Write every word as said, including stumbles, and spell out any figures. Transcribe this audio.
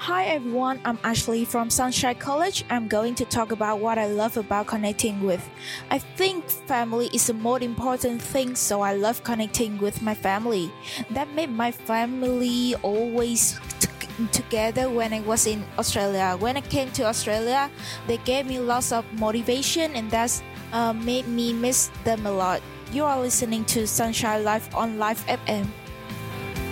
Hi everyone, I'm Ashley from Sunshine College. I'm going to talk about what I love about connecting with. I think family is the most important thing, so I love connecting with my family. That made my family always t- together when I was in Australia. When I came to Australia, they gave me lots of motivation and that's uh, made me miss them a lot. You are listening to Sunshine Life on Live F M.